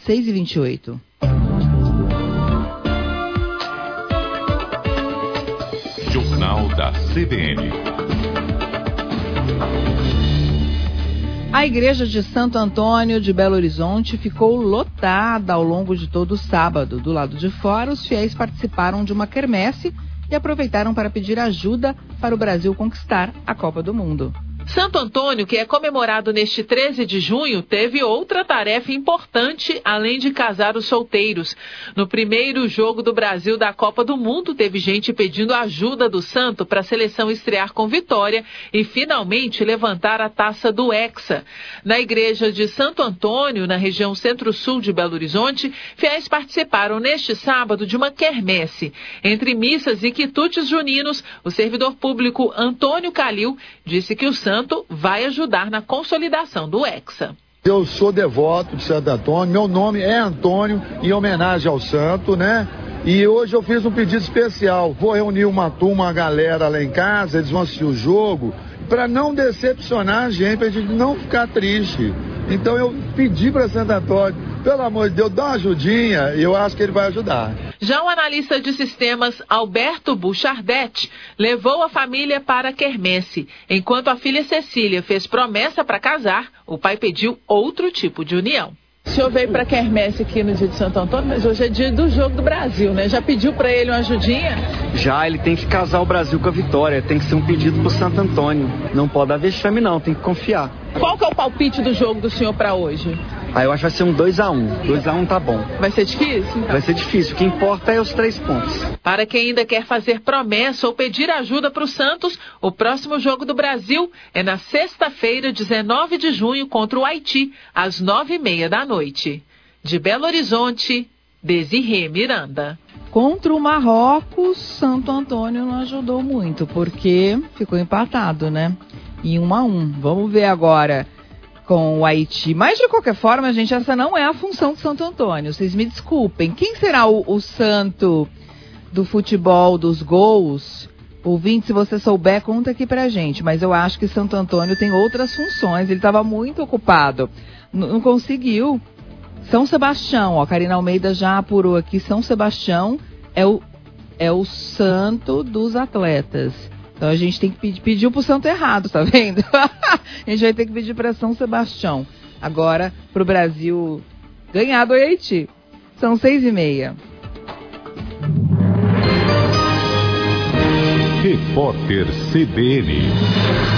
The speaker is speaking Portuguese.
6h28. Jornal da CBN. A igreja de Santo Antônio de Belo Horizonte ficou lotada ao longo de todo o sábado. Do lado de fora, os fiéis participaram de uma quermesse e aproveitaram para pedir ajuda para o Brasil conquistar a Copa do Mundo. Santo Antônio, que é comemorado neste 13 de junho, teve outra tarefa importante, além de casar os solteiros. No primeiro jogo do Brasil da Copa do Mundo, teve gente pedindo ajuda do santo para a seleção estrear com vitória e finalmente levantar a taça do Hexa. Na igreja de Santo Antônio, na região centro-sul de Belo Horizonte, fiéis participaram neste sábado de uma quermesse. Entre missas e quitutes juninos, o servidor público Antônio Calil disse que o santo vai ajudar na consolidação do Hexa. Eu sou devoto de Santo Antônio, meu nome é Antônio, em homenagem ao santo, né? E hoje eu fiz um pedido especial. Vou reunir uma galera lá em casa, eles vão assistir o jogo, para não decepcionar a gente, para a gente não ficar triste. Então eu pedi para Santo Antônio, pelo amor de Deus, dá uma ajudinha, e eu acho que ele vai ajudar. Já o analista de sistemas Alberto Buchardet levou a família para a quermesse. Enquanto a filha Cecília fez promessa para casar, o pai pediu outro tipo de união. O senhor veio para a quermesse aqui no dia de Santo Antônio, mas hoje é dia do jogo do Brasil, né? Já pediu para ele uma ajudinha? Já, ele tem que casar o Brasil com a vitória, tem que ser um pedido para o Santo Antônio. Não pode haver vexame não, tem que confiar. Qual que é o palpite do jogo do senhor para hoje? Eu acho que vai ser um 2-1. 2-1 tá bom. Vai ser difícil? Então? Vai ser difícil. O que importa é os 3 pontos. Para quem ainda quer fazer promessa ou pedir ajuda para o Santos, o próximo jogo do Brasil é na sexta-feira, 19 de junho, contra o Haiti, às 9h30 da noite. De Belo Horizonte, Desirê Miranda. Contra o Marrocos, Santo Antônio não ajudou muito, porque ficou empatado, né? Em 1-1. Vamos ver agora com o Haiti. Mas, de qualquer forma, gente, essa não é a função de Santo Antônio. Vocês me desculpem. Quem será o santo do futebol, dos gols? Ouvinte, se você souber, conta aqui pra gente. Mas eu acho que Santo Antônio tem outras funções. Ele estava muito ocupado. Não conseguiu. São Sebastião, ó. Karina Almeida já apurou aqui. São Sebastião é o santo dos atletas. Então a gente tem que pedir pro santo errado, tá vendo? A gente vai ter que pedir para São Sebastião. Agora, pro Brasil ganhar do Haiti. São 6h30. Repórter CBN.